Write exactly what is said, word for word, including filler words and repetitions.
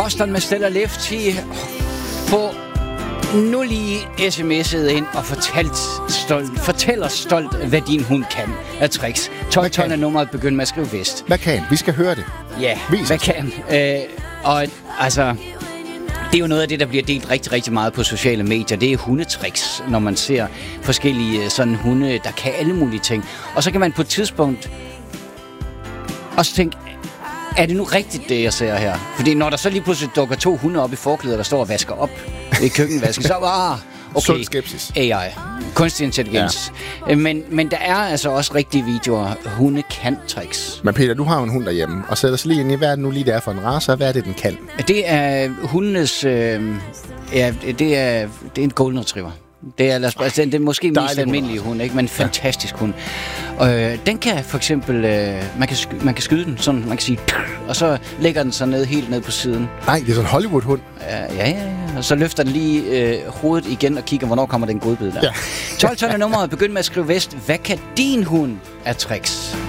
Boston med Stellar Lefty. Få nu lige sms'et ind og fortalt stolt, fortæller stolt, hvad din hund kan af tricks. tolv tolv er nummeret, begynd med at skrive vest. Hvad kan? Vi skal høre det. Ja, Vis hvad os. kan? Øh, og altså, det er jo noget af det, der bliver delt rigtig, rigtig meget på sociale medier. Det er hundetricks, når man ser forskellige sådan hunde, der kan alle mulige ting. Og så kan man på et tidspunkt også tænke, er det nu rigtigt, det jeg ser her? Fordi når der så lige pludselig dukker to hunde op i forklæder, der står og vasker op i køkkenvasken, så ah, okay, Sund skepsis. A I, kunstig intelligens. Ja. Men, men der er altså også rigtige videoer. Hunde kan tricks. Men Peter, du har jo en hund derhjemme, og sætter os lige ind i, hvad er det nu lige der er for en race, og hvad er det, den kan? Det er hundenes... Øh, ja, det er, det er en golden retriever. Det er, lad os, altså, det er måske mest almindelige hund, ikke? Men en fantastisk hund. Øh, den kan for eksempel... Øh, man, kan sky, man kan skyde den sådan, man kan sige... Og så lægger den sig ned, helt ned på siden. Nej, det er sådan en Hollywood-hund. Ja, ja, ja. Og så løfter den lige øh, hovedet igen og kigger, hvornår kommer den godbid der. Ja. tolv tolv er nummeret. Begynd med at skrive vest. Hvad kan din hund af tricks?